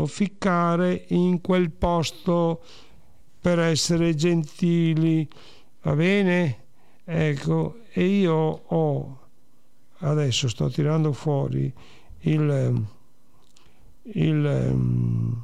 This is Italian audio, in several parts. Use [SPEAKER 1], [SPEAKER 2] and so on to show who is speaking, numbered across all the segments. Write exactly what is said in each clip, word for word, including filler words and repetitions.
[SPEAKER 1] dovuto ficcare in quel posto per essere gentili, va bene? Ecco, e io ho adesso sto tirando fuori il il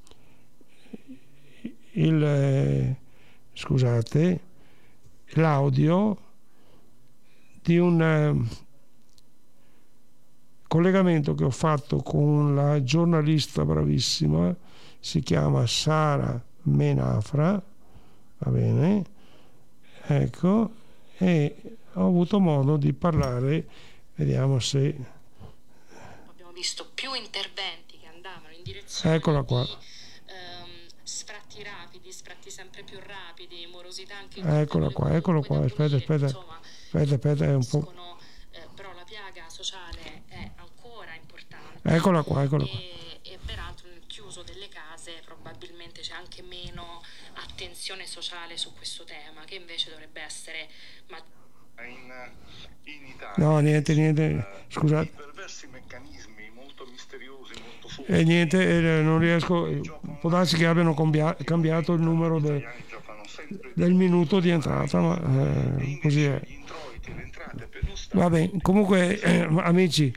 [SPEAKER 1] il scusate l'audio di un collegamento che ho fatto con la giornalista bravissima, si chiama Sara Menafra, va bene, ecco, e ho avuto modo di parlare, vediamo se
[SPEAKER 2] abbiamo visto più interventi che andavano in direzione
[SPEAKER 1] eccola qua.
[SPEAKER 2] di ehm, sfratti rapidi, sfratti sempre più rapidi, morosità anche in
[SPEAKER 1] eccola qua, eccolo qua, aspetta, aspetta,
[SPEAKER 2] insomma,
[SPEAKER 1] aspetta, aspetta, è un po'.
[SPEAKER 2] Eh, però la piaga sociale è ancora importante.
[SPEAKER 1] Eccola qua, eccola qua.
[SPEAKER 2] E, e peraltro nel chiuso delle case probabilmente c'è anche meno attenzione sociale su questo tema, che invece dovrebbe essere ma...
[SPEAKER 3] in, in Italia.
[SPEAKER 1] No, niente, niente, scusate.
[SPEAKER 3] Perversi meccanismi molto misteriosi, molto forti.
[SPEAKER 1] E niente, eh, non riesco, può darsi che abbiano cambia, cambiato il numero de, del minuto di entrata, ma eh, così è. Va bene, comunque eh, amici,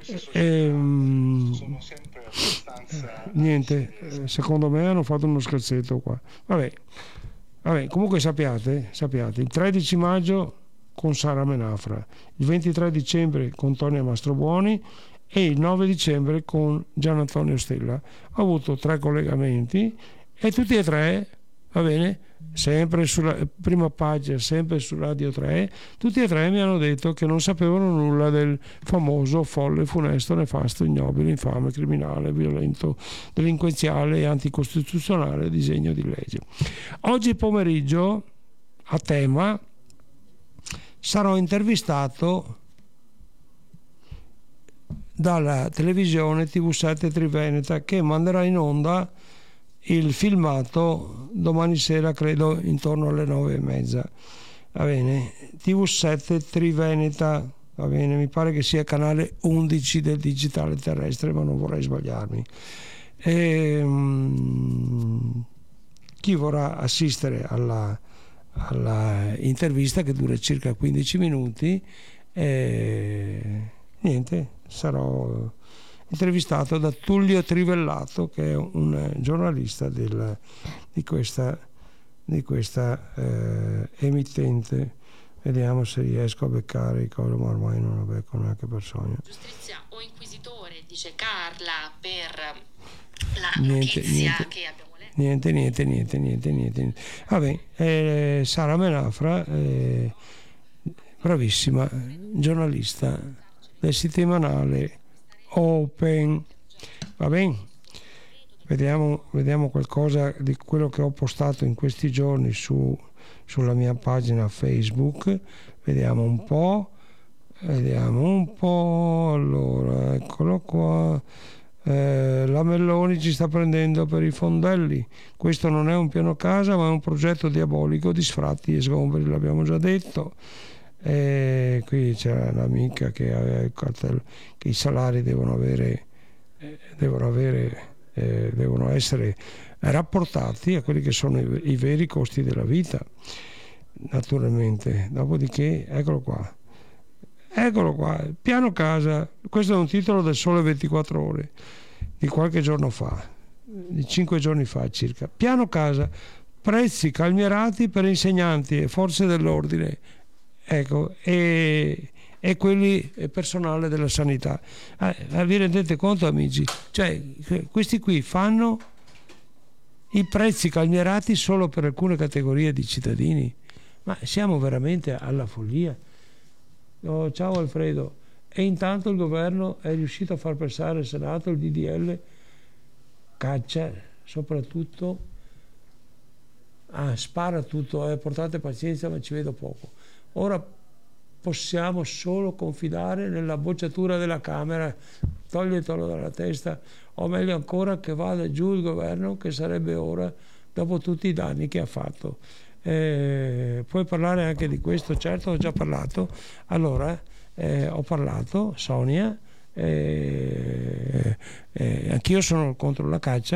[SPEAKER 1] ehm, niente, eh, secondo me hanno fatto uno scherzetto qua. Vabbè, vabbè, comunque sappiate, sappiate, il tredici maggio con Sara Menafra, il ventitré dicembre con Tonia Mastrobuoni e il nove dicembre con Gian Antonio Stella. Ho avuto tre collegamenti e tutti e tre, va bene, sempre sulla prima pagina, sempre su Radio tre, tutti e tre mi hanno detto che non sapevano nulla del famoso, folle, funesto, nefasto, ignobile, infame, criminale, violento, delinquenziale e anticostituzionale disegno di legge. Oggi pomeriggio, a tema, sarò intervistato dalla televisione T V sette Triveneta, che manderà in onda il filmato domani sera, credo intorno alle nove e mezza, va bene, T V sette Triveneta, va bene, mi pare che sia canale undici del digitale terrestre, ma non vorrei sbagliarmi. E, um, chi vorrà assistere alla, alla intervista, che dura circa quindici minuti, e niente, sarò intervistato da Tullio Trivellato, che è un giornalista del, di questa, di questa eh, emittente. Vediamo se riesco a beccare i cose, ma ormai non la becco neanche per sogno.
[SPEAKER 2] Giustizia o inquisitore, dice Carla, per la
[SPEAKER 1] niente,
[SPEAKER 2] notizia
[SPEAKER 1] niente,
[SPEAKER 2] che abbiamo letto.
[SPEAKER 1] Niente, niente, niente, niente, niente. niente. Vabbè, eh, Sara Menafra, eh, bravissima, giornalista del settimanale Open, va bene, vediamo, vediamo qualcosa di quello che ho postato in questi giorni su, sulla mia pagina Facebook, vediamo un po', vediamo un po', allora, eccolo qua, eh, la Melloni ci sta prendendo per i fondelli, questo non è un piano casa ma è un progetto diabolico di sfratti e sgomberi, l'abbiamo già detto. E qui c'è l'amica che aveva il cartello che i salari devono avere eh, devono avere eh, devono essere rapportati a quelli che sono i, i veri costi della vita, naturalmente. Dopodiché eccolo qua eccolo qua piano casa, questo è un titolo del Sole ventiquattro Ore di qualche giorno fa, di cinque giorni fa circa. Piano casa, prezzi calmierati per insegnanti e forze dell'ordine, ecco, e, e quelli personale della sanità. Eh, vi rendete conto, amici? Cioè, questi qui fanno i prezzi calmierati solo per alcune categorie di cittadini, ma siamo veramente alla follia. Oh, ciao Alfredo. E intanto il governo è riuscito a far passare al Senato il D D L caccia, soprattutto ah, spara tutto, eh, portate pazienza, ma ci vedo poco. Ora possiamo solo confidare nella bocciatura della Camera, toglietelo dalla testa, o meglio ancora che vada giù il governo, che sarebbe ora, dopo tutti i danni che ha fatto. Eh, puoi parlare anche di questo? Certo, ho già parlato. Allora, eh, ho parlato, Sonia, eh, eh, anch'io sono contro la caccia.